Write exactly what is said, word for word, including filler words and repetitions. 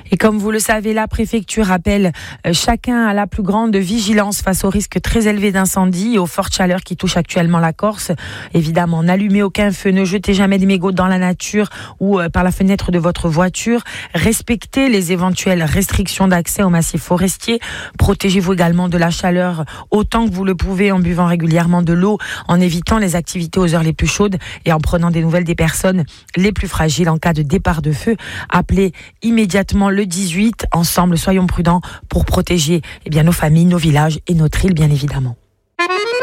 Et comme vous le savez, la préfecture appelle chacun à la plus grande vigilance face au risque très élevé d'incendie et aux fortes chaleurs qui touchent actuellement la Corse. Évidemment, n'allumez aucun feu, ne jetez jamais des mégots dans la nature ou par la fenêtre de votre voiture. Respectez les éventuelles restrictions d'accès au massif forestier. Protégez-vous également de la chaleur autant que vous le pouvez en buvant régulièrement de l'eau, en évitant les activités aux heures les plus chaudes et en prenant des nouvelles des personnes les plus fragiles en cas de départ de feu. Appelez immédiatement le dix-huit. Ensemble, soyons prudents pour protéger eh bien, nos familles, nos villages et notre île, bien évidemment.